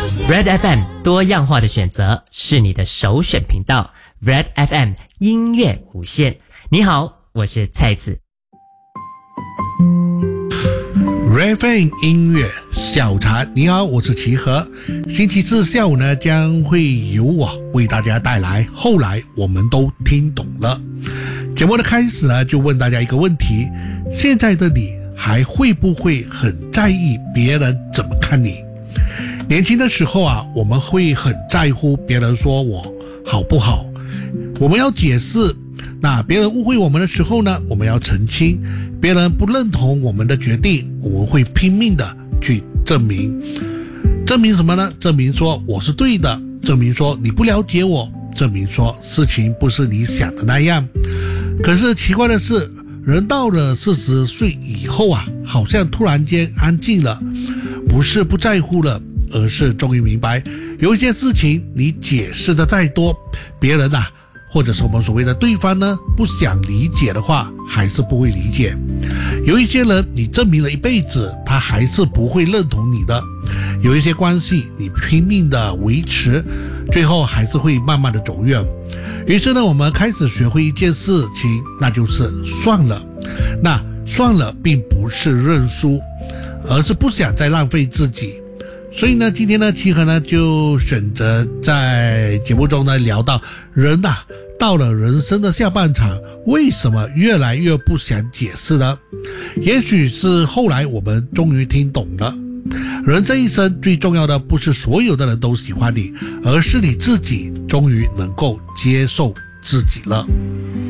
Red FM 多样化的选择是你的首选频道。Red FM 音乐无限。你好，我是蔡子。 Red FM 音乐小茶，你好，我是齐和。星期四下午呢，将会由我为大家带来后来我们都听懂了。节目的开始呢，就问大家一个问题：现在的你还会不会很在意别人怎么看你？年轻的时候啊，我们会很在乎别人说我好不好，我们要解释。那别人误会我们的时候呢，我们要澄清；别人不认同我们的决定，我们会拼命的去证明。证明什么呢？证明说我是对的，证明说你不了解我，证明说事情不是你想的那样。可是奇怪的是，人到了40岁以后啊，好像突然间安静了，不是不在乎了，而是终于明白，有一些事情你解释的再多，别人啊或者是我们所谓的对方呢，不想理解的话，还是不会理解。有一些人你证明了一辈子，他还是不会认同你的。有一些关系你拼命的维持，最后还是会慢慢的走远。于是呢，我们开始学会一件事情，那就是算了。那算了并不是认输，而是不想再浪费自己。所以呢，今天呢，齐和呢就选择在节目中呢聊到人啊，到了人生的下半场，为什么越来越不想解释呢？也许是后来我们终于听懂了，人这一生最重要的不是所有的人都喜欢你，而是你自己终于能够接受自己了。